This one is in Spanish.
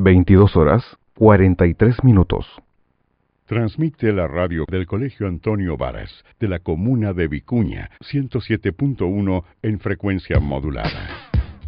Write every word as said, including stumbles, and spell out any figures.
veintidós horas, cuarenta y tres minutos. Transmite la radio del Colegio Antonio Varas, de la comuna de Vicuña, ciento siete punto uno en frecuencia modulada.